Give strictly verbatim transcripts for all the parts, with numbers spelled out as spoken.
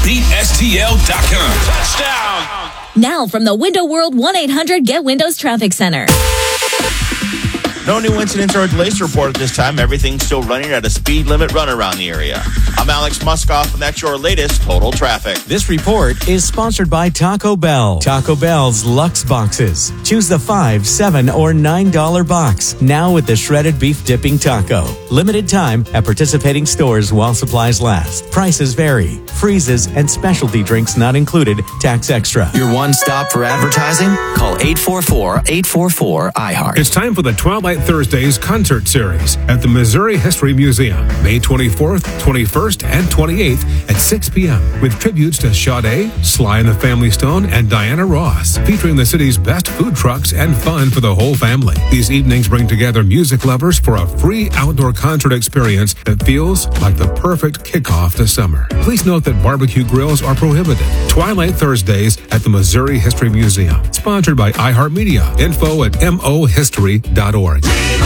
beat S T L dot com. Touchdown. Now from the Window World one eight hundred Get Windows Traffic Center. No new incidents or delays reported this time. Everything's still running at a speed limit run around the area. I'm Alex Muskoff, and that's your latest Total Traffic. This report is sponsored by Taco Bell. Taco Bell's Lux Boxes. Choose the five, seven, or nine dollar box. Now with the shredded beef dipping taco. Limited time at participating stores while supplies last. Prices vary. Freezes and specialty drinks not included. Tax extra. Your one stop for advertising? Call eight four four, eight four four, I heart. It's time for the Twilight Thursdays concert series at the Missouri History Museum, May twenty-fourth, twenty-first, and twenty-eighth at six p.m. with tributes to Sade, Sly and the Family Stone, and Diana Ross, featuring the city's best food trucks and fun for the whole family. These evenings bring together music lovers for a free outdoor concert experience that feels like the perfect kickoff to summer. Please note that barbecue grills are prohibited. Twilight Thursdays at the Missouri History Museum, sponsored by iHeartMedia. Info at m o history dot org.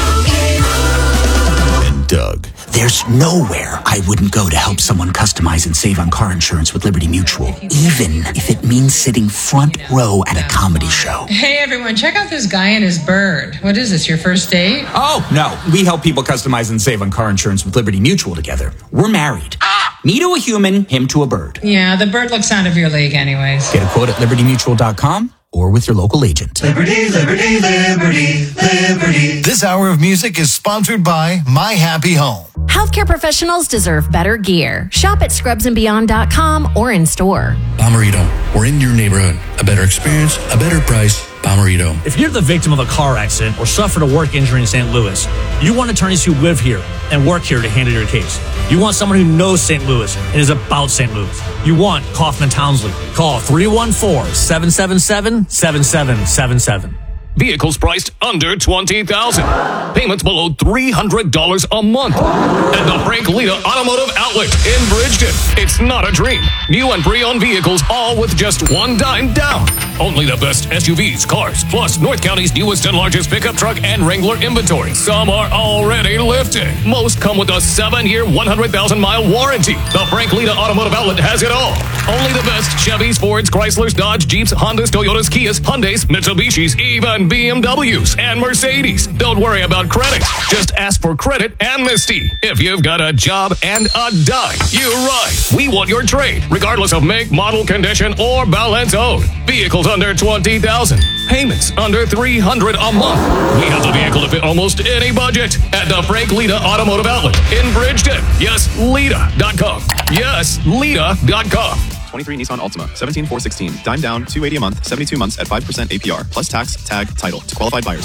And Doug. There's nowhere I wouldn't go to help someone customize and save on car insurance with Liberty Mutual, even if it means sitting front row at a comedy show. Hey everyone, check out this guy and his bird. What is this, your first date? Oh, no. We help people customize and save on car insurance with Liberty Mutual together. We're married. Me to a human, him to a bird. Yeah, the bird looks out of your league anyways. Get a quote at liberty mutual dot com or with your local agent. Liberty, liberty, liberty, liberty. This hour of music is sponsored by My Happy Home. Healthcare professionals deserve better gear. Shop at scrubs and beyond dot com or in store. Bommarito, we're in your neighborhood. A better experience, a better price. Bommarito. If you're the victim of a car accident or suffered a work injury in Saint Louis, you want attorneys who live here and work here to handle your case. You want someone who knows Saint Louis and is about Saint Louis. You want Kaufman Townsley. Call three one four, seven seven seven, seven seven seven seven. Vehicles priced under twenty thousand dollars. Payments below three hundred dollars a month. At the Frank Lita Automotive Outlet in Bridgeton. It's not a dream. New and pre-owned vehicles, all with just one dime down. Only the best S U Vs, cars, plus North County's newest and largest pickup truck and Wrangler inventory. Some are already lifted. Most come with a seven-year, one hundred thousand mile warranty. The Frank Lita Automotive Outlet has it all. Only the best Chevys, Fords, Chryslers, Dodge, Jeeps, Hondas, Toyotas, Kias, Hyundais, Mitsubishis, even B M Ws and Mercedes. Don't worry about credit. Just ask for credit amnesty. If you've got a job and a dime, you're right. We want your trade, regardless of make, model, condition, or balance owed. Vehicles under twenty thousand dollars. Payments under three hundred dollars a month. We have the vehicle to fit almost any budget at the Frank Lita Automotive Outlet in Bridgeton. Yes, Lita dot com. Yes, Lita dot com. twenty-three Nissan Altima, seventeen four sixteen, dime down, two hundred eighty dollars a month, seventy-two months at five percent A P R, plus tax, tag, title to qualified buyers.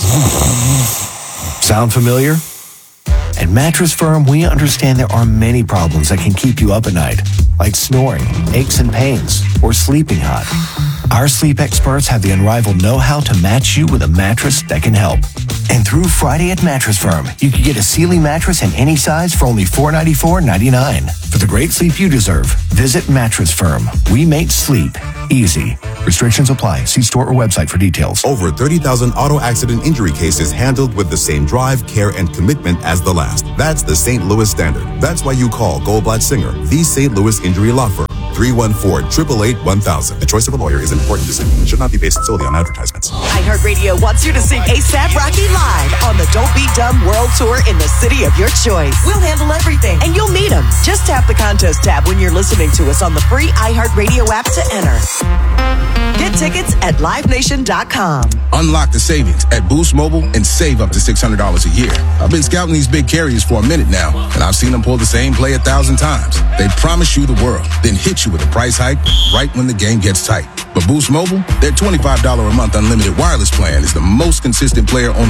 Sound familiar? At Mattress Firm, we understand there are many problems that can keep you up at night, like snoring, aches and pains, or sleeping hot. Our sleep experts have the unrivaled know-how to match you with a mattress that can help. And through Friday at Mattress Firm, you can get a Sealy mattress in any size for only four hundred ninety-four dollars and ninety-nine cents. For the great sleep you deserve, visit Mattress Firm. We make sleep easy. Restrictions apply. See store or website for details. Over thirty thousand auto accident injury cases handled with the same drive, care, and commitment as the last. That's the Saint Louis standard. That's why you call Goldblatt Singer, the Saint Louis injury law firm. three one four, eight eight eight, one thousand. The choice of a lawyer is an important decision and should not be based solely on advertisements. iHeartRadio wants you to sing ASAP Rocky live on the Don't Be Dumb World Tour in the city of your choice. We'll handle everything, and you'll meet them. Just tap the contest tab when you're listening to us on the free iHeartRadio app to enter. Get tickets at live nation dot com. Unlock the savings at Boost Mobile and save up to six hundred dollars a year. I've been scouting these big carriers for a minute now, and I've seen them pull the same play a thousand times. They promise you the world, then hit you with a price hike right when the game gets tight. But Boost Mobile, their twenty-five dollars a month unlimited wireless plan is the most consistent player on